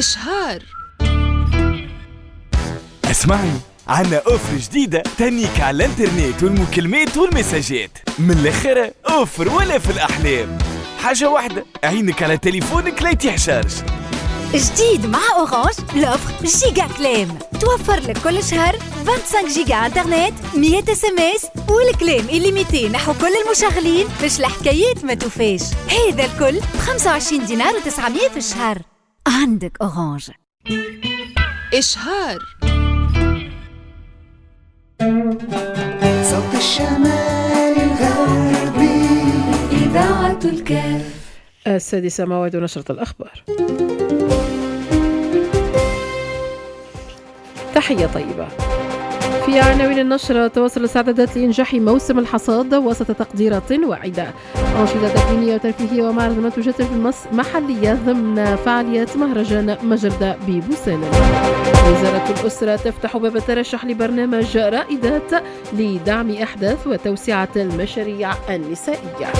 إشهار. اسمعني، عنا اوفر جديدة تنيك على الانترنت والمكالمات والمساجات. من الاخر اوفر ولا في الاحلام. حاجة واحدة، عينك على تليفونك لا يتحشرش. جديد مع أورانج لوفر جيجا كلام، توفر لك كل شهر 25 جيجا انترنت، 100 SMS والكلام إليميتي نحو كل المشغلين باش الحكايات ما توفاش. هذا الكل ب25 دينار و900 في الشهر. عندك أورانج. إشهار. صوت الشمال الغربي، إذاعة الكاف. 6 موعد نشرة الأخبار. تحية طيبة. في عناوين النشرة: تواصل الاستعدادات لإنجاح موسم الحصاد وسط تقديرات واعدة. أنشطة دينية وترفيهية ومعرض منتوجات محلية ضمن فعاليات مهرجان مجردة ببوسان. وزارة الأسرة تفتح باب الترشح لبرنامج رائدات لدعم أحداث وتوسعة المشاريع النسائية.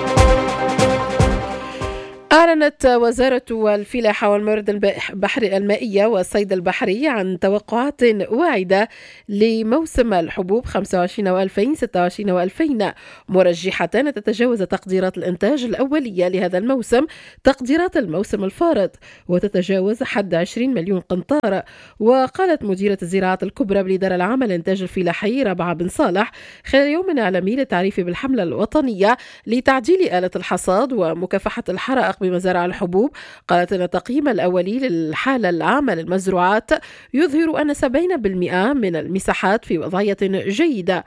أعلنت وزارة الفلاحة والموارد المائية والصيد البحري عن توقعات واعدة لموسم الحبوب 25 و2026 و2000، مرجحة أن تتجاوز تقديرات الإنتاج الأولية لهذا الموسم تقديرات الموسم الفارط وتتجاوز حد 20 مليون قنطار. وقالت مديرة الزراعات الكبرى بالإدارة العامة للإنتاج الفلاحي ربعة بن صالح خلال يوم إعلامي للتعريف بالحملة الوطنية لتعديل آلة الحصاد ومكافحة الحرائق بمزارع الحبوب، قالت أن التقييم الأولي للحالة العامة للمزروعات يظهر أن 70% من المساحات في وضعية جيدة،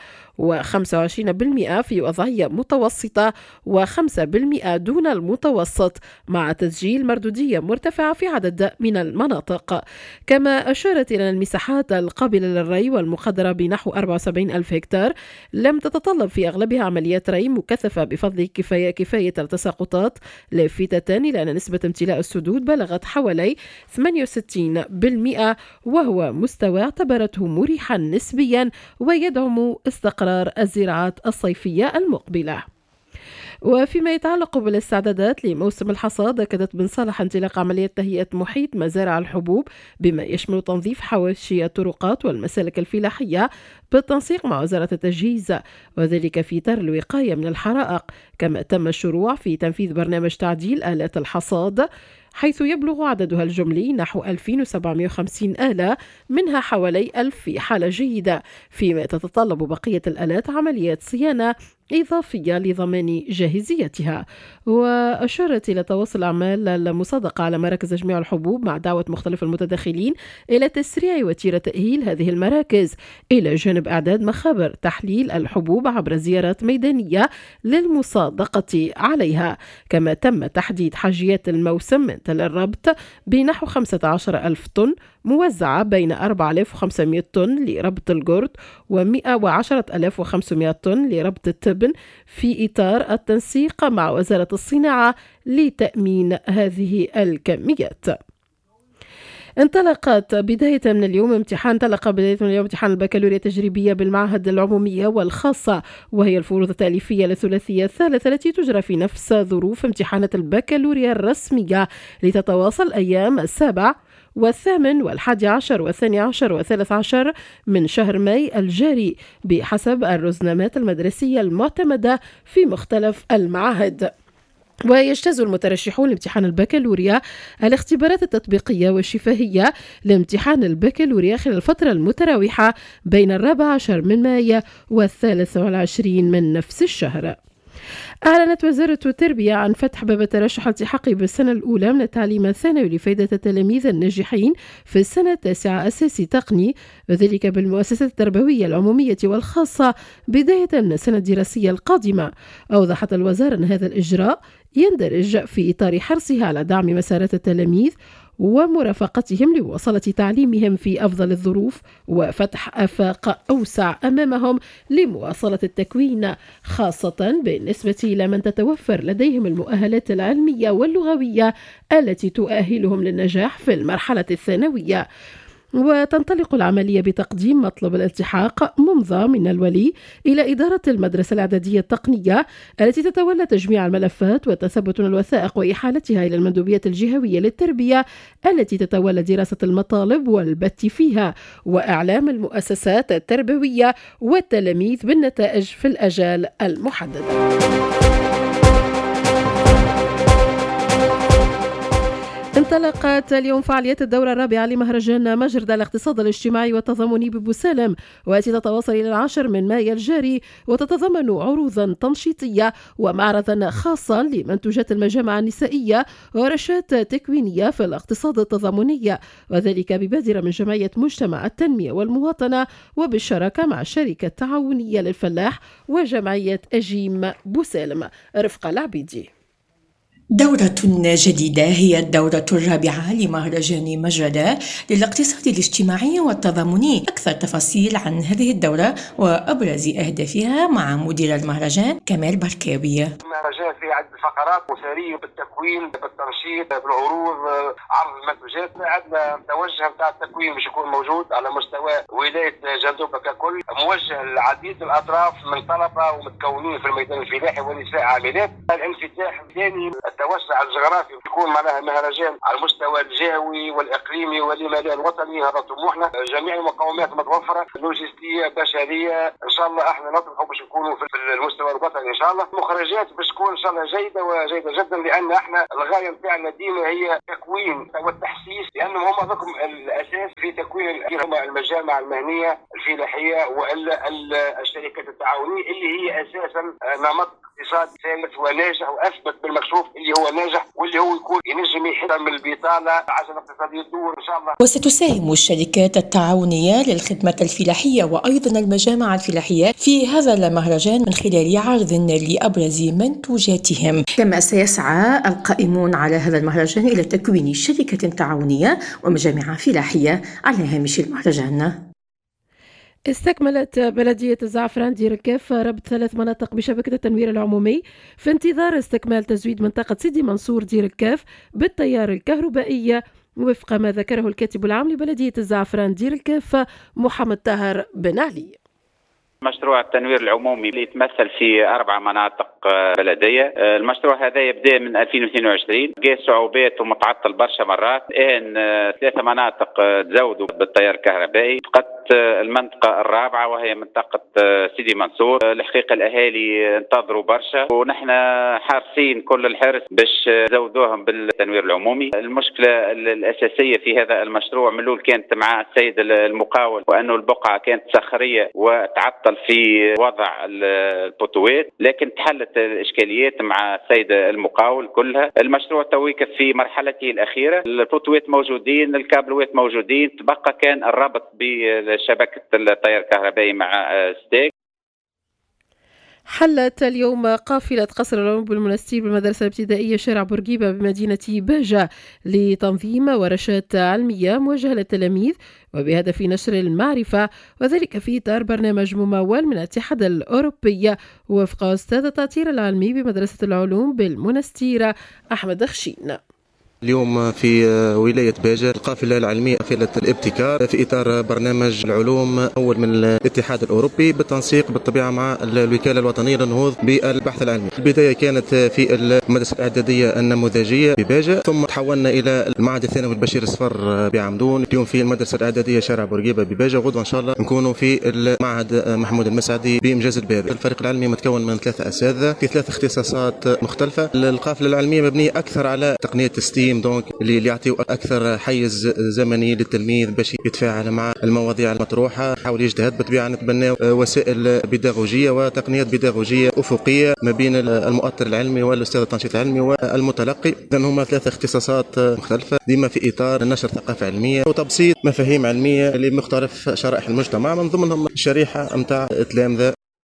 و25% في وضعية متوسطة، و5% دون المتوسط، مع تسجيل مردودية مرتفعة في عدد من المناطق. كما أشارت إلى أن المساحات القابلة للري والمقدرة بنحو 74 ألف هكتار لم تتطلب في أغلبها عمليات ري مكثفة بفضل كفاية التساقطات، لافتة إلى أن نسبة امتلاء السدود بلغت حوالي 68%، وهو مستوى اعتبرته مريحا نسبيا ويدعم استقرار الزراعات الصيفية المقبلة. وفيما يتعلق بالاستعدادات لموسم الحصاد، أكدت بن صالح انطلاق عملية تهيئة محيط مزارع الحبوب بما يشمل تنظيف حواشي الطرقات والمسالك الفلاحية بالتنسيق مع وزارة التجهيز، وذلك في إطار الوقاية من الحرائق. كما تم الشروع في تنفيذ برنامج تعديل آلات الحصاد، حيث يبلغ عددها الجملي نحو 2750 آلة، منها حوالي 1000 في حالة جيدة، فيما تتطلب بقية الآلات عمليات صيانة إضافية لضمان جاهزيتها. وأشارت إلى تواصل أعمال المصادقة على مراكز تجميع الحبوب مع دعوة مختلف المتداخلين إلى تسريع وتيرة تأهيل هذه المراكز، إلى جانب إعداد مخابر تحليل الحبوب عبر زيارات ميدانية للمصادقة عليها. كما تم تحديد حاجيات الموسم من تل الربط بنحو 15,000 طن موزعة بين 4500 طن لربط الجرد و110,500 طن لربط التبن، في إطار التنسيق مع وزارة الصناعة لتأمين هذه الكميات. انطلق بداية من اليوم امتحان البكالوريا التجريبية بالمعهد العمومية والخاصة، وهي الفروض التأليفية للثلاثية الثالثة التي تجرى في نفس ظروف امتحانات البكالوريا الرسمية، لتتواصل أيام 7 و8 و11 و12 و13 من شهر ماي الجاري بحسب الرزنامات المدرسية المعتمدة في مختلف المعاهد. ويجتاز المترشحون لامتحان البكالوريا الاختبارات التطبيقية والشفهية لامتحان البكالوريا خلال الفترة المتراوحة بين 14 من مايو و23 من نفس الشهر. أعلنت وزارة التربية عن فتح باب الترشح الالتحاقي بالسنة الأولى من التعليم الثانوي لفائدة التلاميذ الناجحين في السنة التاسعة أساسي تقني، وذلك بالمؤسسات التربوية العمومية والخاصة بداية من السنة الدراسية القادمة. أوضحت الوزارة أن هذا الإجراء يندرج في إطار حرصها على دعم مسارات التلاميذ ومرافقتهم لمواصلة تعليمهم في أفضل الظروف، وفتح آفاق أوسع أمامهم لمواصلة التكوين، خاصة بالنسبة إلى من تتوفر لديهم المؤهلات العلمية واللغوية التي تؤهلهم للنجاح في المرحلة الثانوية. وتنطلق العملية بتقديم مطلب الالتحاق ممضى من الولي إلى إدارة المدرسة الإعدادية التقنية التي تتولى تجميع الملفات وتثبت الوثائق وإحالتها إلى المندوبية الجهوية للتربية التي تتولى دراسة المطالب والبت فيها وإعلام المؤسسات التربوية والتلاميذ بالنتائج في الأجال المحددة. انطلقت اليوم فعاليات الدورة الرابعة لمهرجان مجردة الاقتصاد الاجتماعي والتضامني ببوسالم، والتي تتواصل إلى 10 من مايو الجاري، وتتضمن عروضا تنشيطية ومعرضا خاصا لمنتوجات المجامع النسائية ورشات تكوينية في الاقتصاد التضامني، وذلك ببادرة من جمعية مجتمع التنمية والمواطنة وبالشراكة مع الشركة التعاونية للفلاح وجمعية أجيم بوسالم. رفقة العبيدي. دورة جديدة هي الدورة الرابعة لمهرجان مجردة للاقتصاد الاجتماعي والتضامني. أكثر تفاصيل عن هذه الدورة وأبرز أهدافها مع مدير المهرجان كمال بركاوي. المهرجان فيه عدة فقرات أسرية بالتكوين بالتنشيط بالعروض عرض المنتوجات. عندنا توجه بتاع التكوين مش يكون موجود على مستوى ولاية جندوبة ككل، موجه لعديد الأطراف من طلبة ومتكونين في الميدان الفلاحي ونساء عاملات. الانفتاح الثاني التوسع الجغرافي يكون معناها مهرجان على المستوى الجهوي والاقليمي ولما لا الوطني. هذا طموحنا، جميع المقومات متوفره، لوجستيه بشريه. ان شاء الله احنا نطمح باش نكونوا في المستوى الوطني ان شاء الله. مخرجات باش تكون ان شاء الله جيده وجيده جدا، لان احنا الغايه نتاعنا ديما هي تكوين والتحسيس، لانهم هم ذكم الاساس في تكوين المجامع المهنيه الفلاحيه والا الشركات التعاونيه اللي هي اساسا نمط اقتصاد ثابت وناجح واثبت بالمكشوف اللي هو ناجح واللي هو يكون ينجم يحد من البطاله عشان الاقتصاد يدور ان شاء الله. وستساهم الشركات التعاونيه للخدمه الفلاحيه وايضا المجامع الفلاحيه في هذا المهرجان من خلال عرض لابرز منتوجاتهم. كما سيسعى القائمون على هذا المهرجان الى تكوين شركه تعاونيه ومجامع فلاحيه على هامش المهرجان. استكملت بلدية الزعفران دير الكاف ربط 3 مناطق بشبكة التنوير العمومي في انتظار استكمال تزويد منطقة سيدي منصور دير الكاف بالتيار الكهربائي، وفق ما ذكره الكاتب العام لبلدية الزعفران دير الكاف محمد طاهر بن علي. مشروع التنوير العمومي اللي يتمثل في 4 مناطق بلدية. المشروع هذا يبدأ من 2022، جاء صعوبات ومتعطل برشا مرات. الآن 3 مناطق تزودوا بالتيار الكهربائي، بقت المنطقة الرابعة وهي منطقة سيدي منصور. الحقيقة الأهالي انتظروا برشا ونحن حارسين كل الحرص باش زودوهم بالتنوير العمومي. المشكلة الأساسية في هذا المشروع من الأول كانت مع السيد المقاول، وأنه البقعة كانت صخرية وتعطل في وضع البوتوات، لكن تحلت الإشكاليات مع السيد المقاول كلها. المشروع تويك في مرحلته الأخيرة، البوتوات موجودين، الكابلوات موجودين، تبقى كان الربط بشبكة التيار الكهربائي مع ستيك. حلت اليوم قافلة قصر العلوم بالمنستير بالمدرسة الابتدائية شارع بورقيبة بمدينة باجة لتنظيم ورشات علمية موجهة للتلاميذ وبهدف نشر المعرفة، وذلك في إطار برنامج ممول من الاتحاد الأوروبي، وفق أستاذ التأطير العلمي بمدرسة العلوم بالمنستير أحمد خشين. اليوم في ولاية باجة القافلة العلمية قافلة الابتكار في إطار برنامج العلوم أول من الاتحاد الأوروبي بالتنسيق بالطبيعة مع الوكالة الوطنية للنهوض بالبحث العلمي. البداية كانت في المدرسة الإعدادية النموذجية بباجة، ثم تحولنا إلى المعهد الثانوي البشير الصفر بعمدون، اليوم في المدرسة الإعدادية شارع بورقيبة بباجة، وغدوة إن شاء الله نكونوا في المعهد محمود المسعدي بإنجاز الباري. الفريق العلمي متكون من 3 أساتذة في 3 اختصاصات مختلفة. القافلة العلمية مبنية أكثر على تقنية ستيم، دونك اللي يعطيوا اكثر حيز زمني للتلميذ باش يتفاعل مع المواضيع المطروحه، يحاول يجتهد. بالطبيعه نتبناو وسائل بيداغوجيه وتقنيات بيداغوجيه افقيه ما بين المؤطر العلمي والاستاذ التنشيط العلمي والمتلقي. اذا هما 3 اختصاصات مختلفه ديما في اطار نشر ثقافه علميه وتبسيط مفاهيم علميه لمختلف شرائح المجتمع، من ضمنهم الشريحه نتاع التلامذه.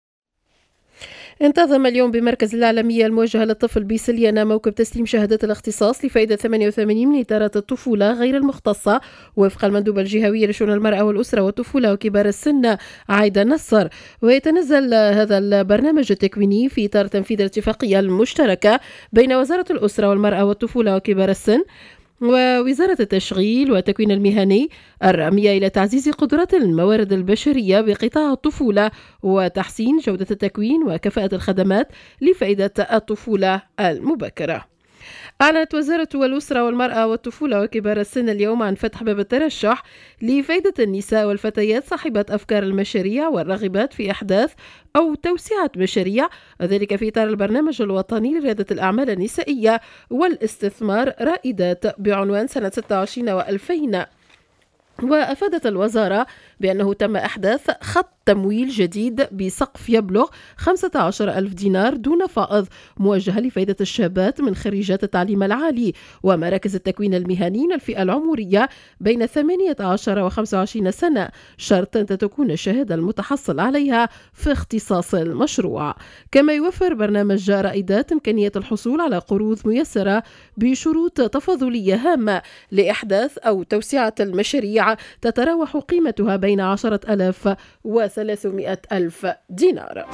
انتظم اليوم بمركز العالمية الموجهة للطفل بسليانة موكب تسليم شهادة الاختصاص لفائدة 88 من إطارات الطفولة غير المختصة، وفق المندوبة الجهوية لشؤون المرأة والأسرة والطفولة وكبار السن عايدة نصر. ويتنزل هذا البرنامج التكويني في إطار تنفيذ الاتفاقية المشتركة بين وزارة الأسرة والمرأة والطفولة وكبار السن ووزارة التشغيل والتكوين المهني الرامية إلى تعزيز قدرات الموارد البشرية بقطاع الطفولة وتحسين جودة التكوين وكفاءة الخدمات لفائدة الطفولة المبكرة. أعلنت وزارة الأسرة والمرأة والطفولة وكبار السن اليوم عن فتح باب الترشح لفائدة النساء والفتيات صاحبات أفكار المشاريع والراغبات في إحداث أو توسعة مشاريع، ذلك في إطار البرنامج الوطني لريادة الأعمال النسائية والاستثمار رائدات بعنوان سنة 26 و2000. وأفادت الوزارة بأنه تم إحداث خط تمويل جديد بسقف يبلغ 15,000 دينار دون فائض موجهة لفائدة الشابات من خريجات التعليم العالي ومراكز التكوين المهني الفئة العمرية بين 18 و 25 سنة، شرط أن تكون الشهادة المتحصل عليها في اختصاص المشروع. كما يوفر برنامج رائدات إمكانية الحصول على قروض ميسرة بشروط تفاضلية هامة لإحداث أو توسعة المشاريع تتراوح قيمتها بين 10,000 و 300,000 دينار.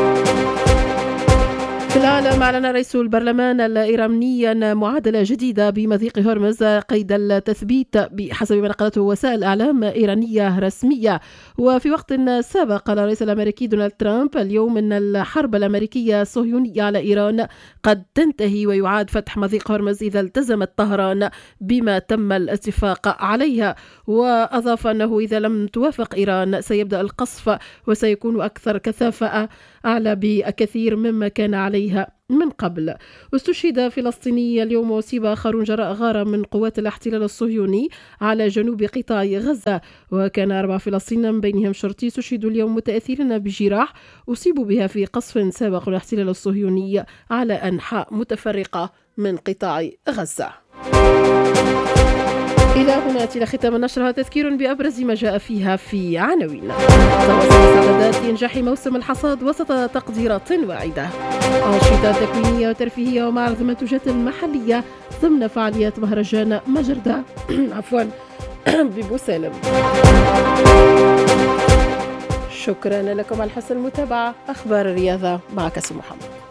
في العالم، أعلن رئيس البرلمان الإيراني أن معادلة جديدة بمضيق هرمز قيد التثبيت بحسب ما نقلته وسائل إعلام إيرانية رسمية. وفي وقت سابق قال الرئيس الأمريكي دونالد ترامب اليوم أن الحرب الأمريكية الصهيونية على إيران قد تنتهي ويعاد فتح مضيق هرمز إذا التزمت طهران بما تم الاتفاق عليها. وأضاف أنه إذا لم توافق إيران سيبدأ القصف وسيكون أكثر كثافة أعلى بكثير مما كان عليها من قبل. استشهد فلسطيني اليوم وأصيب آخرون جراء غارة من قوات الاحتلال الصهيوني على جنوب قطاع غزة، وكان 4 فلسطينيين من بينهم شرطي استشهدوا اليوم متأثرين بجراح أصيبوا بها في قصف سابق الاحتلال الصهيوني على أنحاء متفرقة من قطاع غزة. إلى هنا إلى ختام النشرة تذكير بأبرز ما جاء فيها في عناوين. تواصل استعدادات لإنجاح موسم الحصاد وسط تقديرات واعدة. أنشطة تكوينية وترفيهية ومعرض منتوجات محلية ضمن فعاليات مهرجان مجردة ببوسالم. شكرا لكم على حسن المتابعة. أخبار الرياضة معك سي محمد.